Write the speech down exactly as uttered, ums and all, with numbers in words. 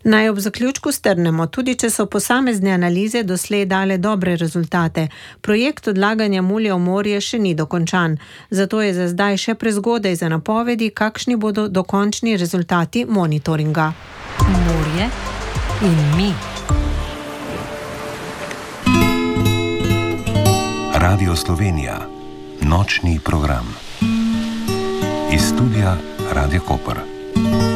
Naj ob zaključku strnemo, tudi če so posamezne analize doslej dale dobre rezultate. Projekt odlaganja mulja v morje še ni dokončan, zato je za zdaj še prezgodaj za napovedi, kakšni bodo dokončni rezultati monitoringa. Morje in mi. Radio Slovenija, nočni program. Iz studia Radio Koper.